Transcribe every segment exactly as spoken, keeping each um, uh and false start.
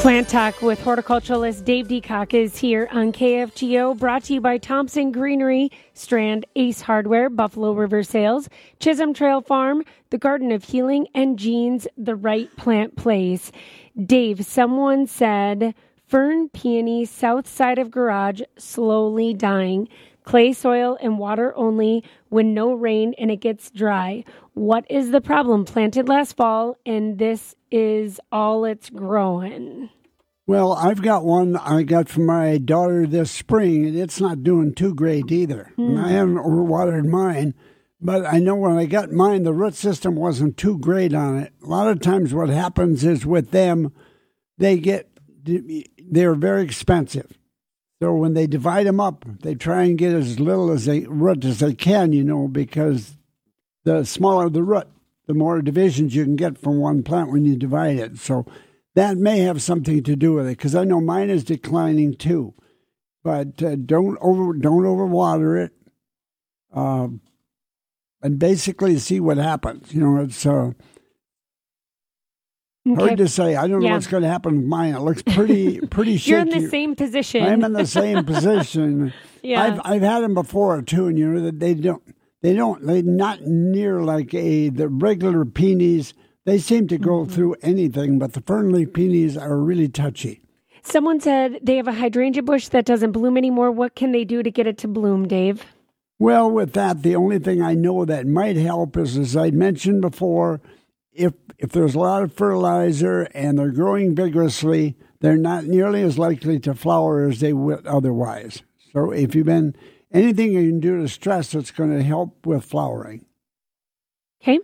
Plant Talk with horticulturalist Dave DeCock is here on K F G O, brought to you by Thompson Greenery, Strand Ace Hardware, Buffalo River Sales, Chisholm Trail Farm, The Garden of Healing, and Jeans, The Right Plant Place. Dave, someone said, fern peony south side of garage slowly dying. Clay soil and water only when no rain and it gets dry. What is the problem? Planted last fall and this is all it's growing. Well, I've got one I got from my daughter this spring, and it's not doing too great either. Mm. And I haven't overwatered mine, but I know when I got mine, the root system wasn't too great on it. A lot of times what happens is with them, they get, they're very expensive. So when they divide them up, they try and get as little as they root as they can, you know, because the smaller the root, the more divisions you can get from one plant when you divide it. So that may have something to do with it, because I know mine is declining too. But uh, don't over don't overwater it, uh, and basically see what happens. You know, it's uh, okay. hard to say. I don't yeah. know what's going to happen with mine. It looks pretty pretty shaky. You're in the same position. I'm in the same position. yeah, I've I've had them before too, and you know that they don't they don't they're not near like a the regular peonies. They seem to go mm-hmm. through anything, but the fernleaf peonies are really touchy. Someone said they have a hydrangea bush that doesn't bloom anymore. What can they do to get it to bloom, Dave? Well, with that, the only thing I know that might help is, as I mentioned before, if if there's a lot of fertilizer and they're growing vigorously, they're not nearly as likely to flower as they would otherwise. So if you've been, anything you can do to stress, it's going to help with flowering. Okay.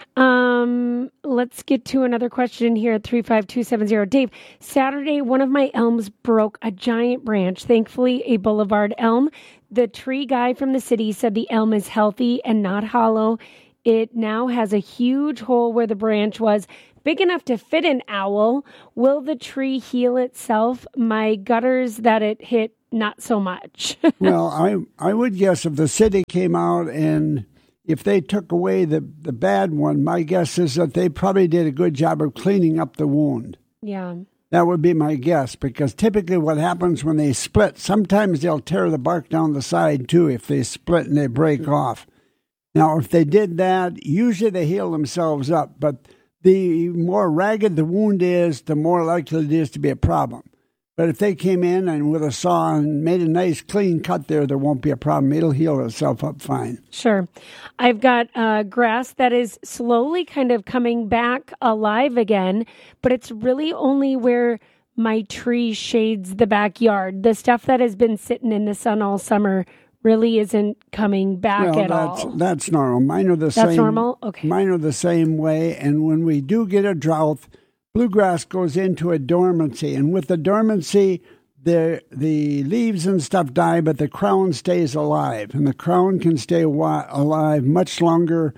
Um, let's get to another question here at three five two seven zero. Dave, Saturday, one of my elms broke a giant branch, thankfully a boulevard elm. The tree guy from the city said the elm is healthy and not hollow. It now has a huge hole where the branch was, big enough to fit an owl. Will the tree heal itself? My gutters that it hit, not so much. Well, I I would guess if the city came out and if they took away the, the bad one, my guess is that they probably did a good job of cleaning up the wound. Yeah. That would be my guess, because typically what happens when they split, sometimes they'll tear the bark down the side too if they split and they break off. Now, if they did that, usually they heal themselves up, but the more ragged the wound is, the more likely it is to be a problem. But if they came in and with a saw and made a nice clean cut there, there won't be a problem. It'll heal itself up fine. Sure. I've got uh, grass that is slowly kind of coming back alive again, but it's really only where my tree shades the backyard. The stuff that has been sitting in the sun all summer really isn't coming back well, at that's, all. That's normal. Mine are the that's same. That's normal? Okay. Mine are the same way. And when we do get a drought, bluegrass goes into a dormancy, and with the dormancy, the the leaves and stuff die, but the crown stays alive, and the crown can stay wa- alive much longer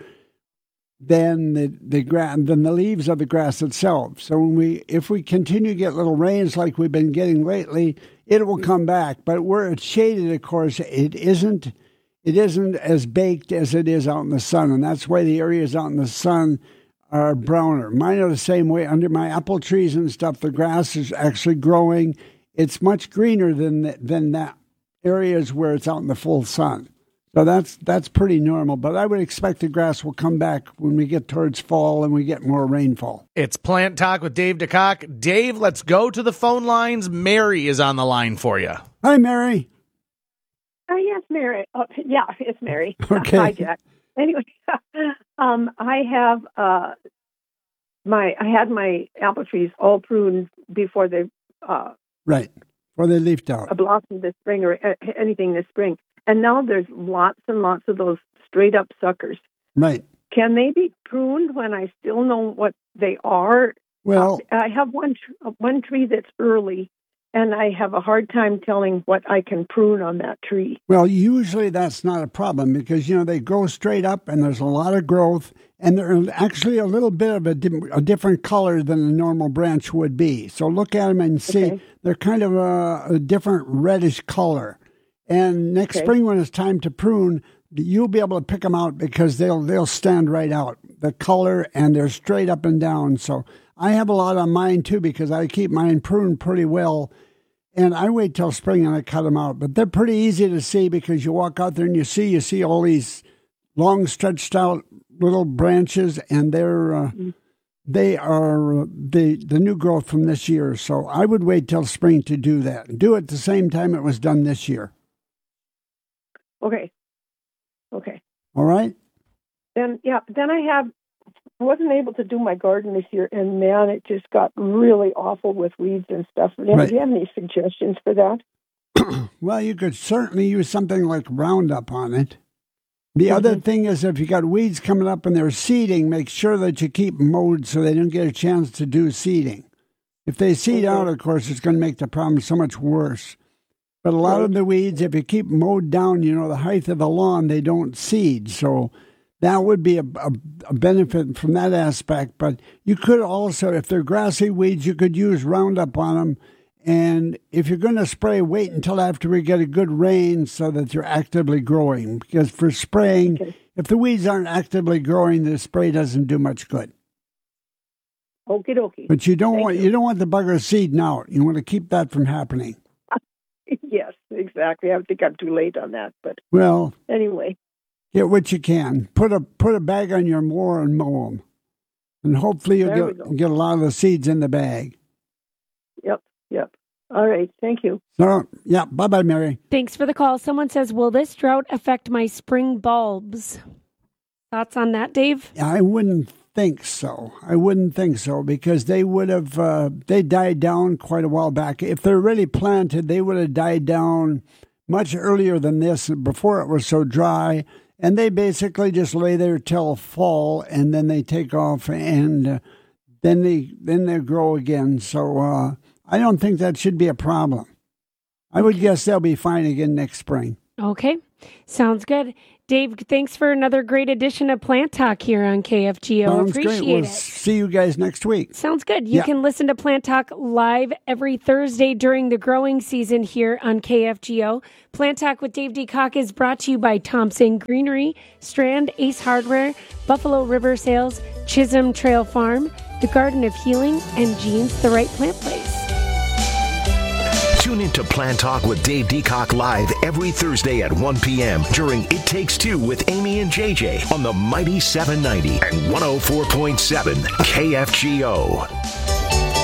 than the the gra- than the leaves of the grass itself. So when we, if we continue to get little rains like we've been getting lately, it will come back. But where it's shaded, of course, it isn't it isn't as baked as it is out in the sun, and that's why the areas out in the sun are browner. Mine are the same way. Under my apple trees and stuff, the grass is actually growing. It's much greener than the, than that areas where it's out in the full sun. So that's that's pretty normal. But I would expect the grass will come back when we get towards fall and we get more rainfall. It's Plant Talk with Dave DeCock. Dave, let's go to the phone lines. Mary is on the line for you. Hi, Mary. Oh, yes, Mary. Oh, yeah, it's Mary. Okay. Hi, Jack. Anyway, um, I have uh, my I had my apple trees all pruned before they uh, right before they leafed out, blossomed this spring or anything this spring, and now there's lots and lots of those straight up suckers. Right? Can they be pruned when I still know what they are? Well, uh, I have one tr- one tree that's early. And I have a hard time telling what I can prune on that tree. Well, usually that's not a problem because, you know, they grow straight up and there's a lot of growth. And they're actually a little bit of a, di- a different color than a normal branch would be. So look at them and see okay. They're kind of a, a different reddish color. And next okay. spring when it's time to prune, you'll be able to pick them out because they'll they'll stand right out. The color and they're straight up and down. So I have a lot on mine too because I keep mine pruned pretty well. And I wait till spring and I cut them out. But they're pretty easy to see because you walk out there and you see, you see all these long stretched out little branches, and they're, uh, mm-hmm. they are uh, the, the new growth from this year. So I would wait till spring to do that. Do it the same time it was done this year. Okay. Okay. All right. Then, yeah, then I have, I wasn't able to do my garden this year, and man, it just got really awful with weeds and stuff. Do Right. you have any suggestions for that? Well, you could certainly use something like Roundup on it. The mm-hmm. other thing is if you got weeds coming up and they're seeding, make sure that you keep them mowed so they don't get a chance to do seeding. If they seed okay. out, of course, it's going to make the problem so much worse. But a lot right. of the weeds, if you keep mowed down, you know, the height of the lawn, they don't seed. So that would be a, a, a benefit from that aspect. But you could also, if they're grassy weeds, you could use Roundup on them. And if you're going to spray, wait until after we get a good rain so that they're actively growing. Because for spraying, okay. if the weeds aren't actively growing, the spray doesn't do much good. Okie dokie. But you don't Thank want you. you don't want the bugger seeding out. You want to keep that from happening. Yes, exactly. I think I'm too late on that. But well, anyway. Get what you can. Put a put a bag on your mower and mow them. And hopefully you'll get, get a lot of the seeds in the bag. Yep, yep. All right, thank you. So, yeah, bye-bye, Mary. Thanks for the call. Someone says, will this drought affect my spring bulbs? Thoughts on that, Dave? I wouldn't think so. I wouldn't think so because they would have, uh, they died down quite a while back. If they're really planted, they would have died down much earlier than this, before it was so dry. And they basically just lay there till fall, and then they take off, and uh, then they then they grow again. So uh, I don't think that should be a problem. I would guess they'll be fine again next spring. Okay, sounds good. Dave, thanks for another great edition of Plant Talk here on K F G O. Sounds Appreciate great. We'll it. See you guys next week. Sounds good. You yeah. can listen to Plant Talk live every Thursday during the growing season here on K F G O. Plant Talk with Dave DeCock is brought to you by Thompson Greenery, Strand Ace Hardware, Buffalo River Sales, Chisholm Trail Farm, The Garden of Healing, and Jean's The Right Plant Place. Tune into Plant Talk with Dave DeCock live every Thursday at one p.m. during It Takes Two with Amy and J J on the Mighty seven ninety and one oh four point seven K F G O.